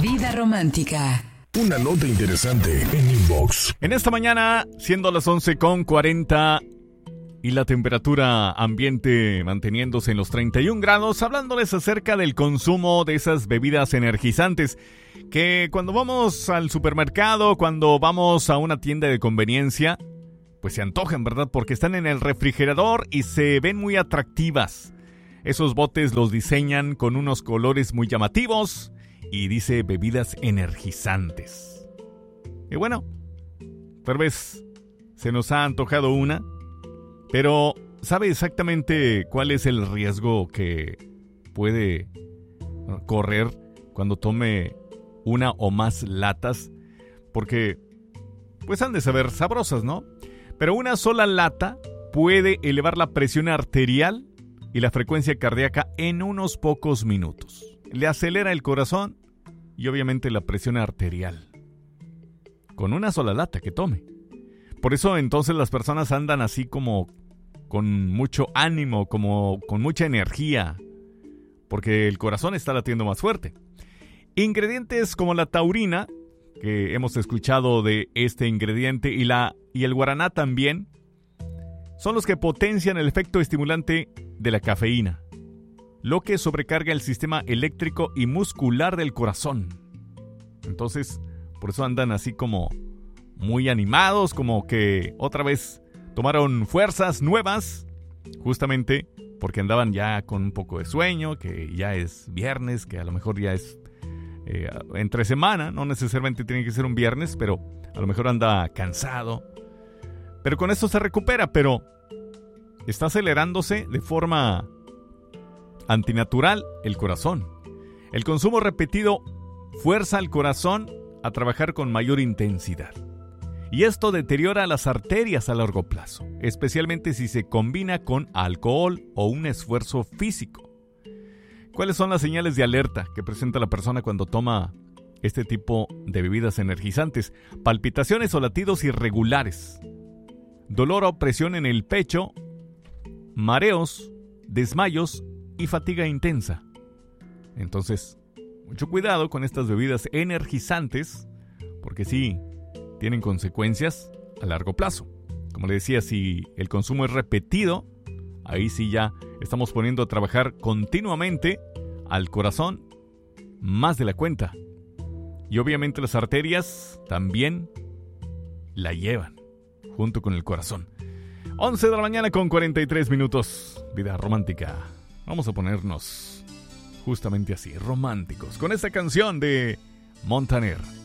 Vida Romántica. Una nota interesante en Inbox. En esta mañana, siendo las 11:40 y la temperatura ambiente manteniéndose en los 31 grados, hablándoles acerca del consumo de esas bebidas energizantes que cuando vamos al supermercado, cuando vamos a una tienda de conveniencia, pues se antojan, ¿verdad? Porque están en el refrigerador y se ven muy atractivas. Esos botes los diseñan con unos colores muy llamativos y dice bebidas energizantes. Y bueno, tal vez se nos ha antojado una, pero ¿sabe exactamente cuál es el riesgo que puede correr cuando tome una o más latas? Porque pues han de saber sabrosas, ¿no? Pero una sola lata puede elevar la presión arterial y la frecuencia cardíaca en unos pocos minutos. Le acelera el corazón y obviamente la presión arterial. Con una sola lata que tome. Por eso entonces las personas andan así como con mucho ánimo, como con mucha energía, porque el corazón está latiendo más fuerte. Ingredientes como la taurina, que hemos escuchado de este ingrediente, y el guaraná también, son los que potencian el efecto estimulante de la cafeína, lo que sobrecarga el sistema eléctrico y muscular del corazón. Entonces, por eso andan así como muy animados, como que otra vez tomaron fuerzas nuevas, justamente porque andaban ya con un poco de sueño, que ya es viernes, que a lo mejor ya es entre semana, no necesariamente tiene que ser un viernes, pero a lo mejor anda cansado. Pero con esto se recupera, pero está acelerándose de forma antinatural el corazón. El consumo repetido fuerza al corazón a trabajar con mayor intensidad. Y esto deteriora las arterias a largo plazo, especialmente si se combina con alcohol o un esfuerzo físico. ¿Cuáles son las señales de alerta que presenta la persona cuando toma este tipo de bebidas energizantes? Palpitaciones o latidos irregulares, dolor o presión en el pecho, mareos, desmayos y fatiga intensa. Entonces, mucho cuidado con estas bebidas energizantes, porque sí, tienen consecuencias a largo plazo. Como le decía, si el consumo es repetido, ahí sí ya estamos poniendo a trabajar continuamente al corazón más de la cuenta. Y obviamente las arterias también la llevan junto con el corazón. 11 de la mañana con 43 minutos. Vida romántica. Vamos a ponernos justamente así, románticos, con esta canción de Montaner.